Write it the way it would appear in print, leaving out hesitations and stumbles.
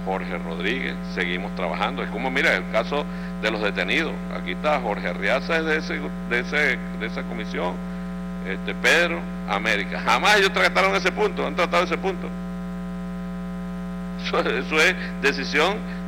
Jorge Rodríguez, seguimos trabajando. Es como, mira, el caso de los detenidos. Aquí está Jorge Arriaza, es de esa comisión, Pedro, América. Jamás ellos trataron ese punto, han tratado ese punto. Eso es decisión